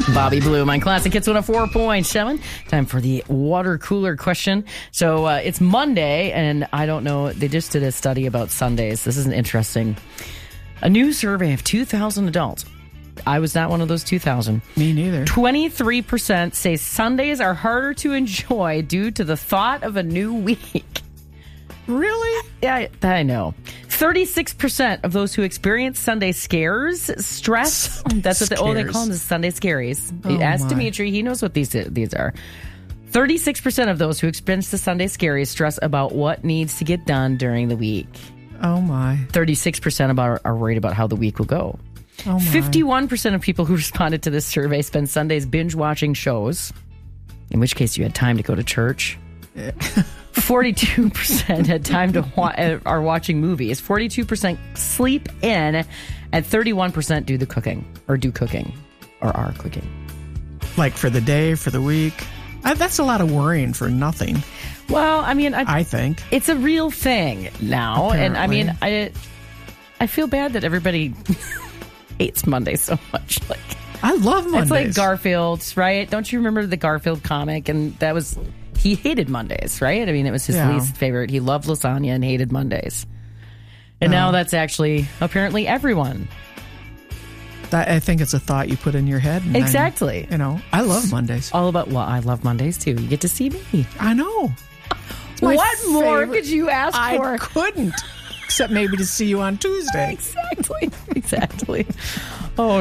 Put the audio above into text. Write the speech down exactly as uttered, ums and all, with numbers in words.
Bobby Bloom on Classic Hits one oh four point seven. Time for the water cooler question. So uh, it's Monday, and I don't know, they just did a study about Sundays. This is an interesting. A new survey of two thousand adults. I was not one of those two thousand. Me neither. twenty-three percent say Sundays are harder to enjoy due to the thought of a new week. Really? Yeah, I know. thirty-six percent of those who experience Sunday scares stress. Sunday That's what they, oh, they scares. call them, the Sunday scaries. Oh, Ask my. Dimitri. He knows what these these are. thirty-six percent of those who experience the Sunday scaries stress about what needs to get done during the week. Oh, my. thirty-six percent about are worried about how the week will go. Oh, my. fifty-one percent of people who responded to this survey spend Sundays binge watching shows, in which case you had time to go to church. forty-two percent had time to wa- are watching movies. forty-two percent sleep in, and thirty-one percent do the cooking or do cooking or are cooking. Like for the day, for the week. Uh, that's a lot of worrying for nothing, Well, I mean, I, I think. it's a real thing now, and I mean, Apparently. I I feel bad that everybody hates Monday so much. Like I love Mondays. it's like Garfield's, right? Don't you remember the Garfield comic? And that was he hated Mondays, right? I mean, it was his Yeah. least favorite. He loved lasagna and hated Mondays. And now that's actually apparently everyone. That, I think it's a thought you put in your head. And then, Exactly. you know, I love Mondays. All about, well, I love Mondays too. You get to see me. I know. It's my What more favorite- could you ask I for? couldn't. Except maybe to see you on Tuesday. Exactly. Exactly.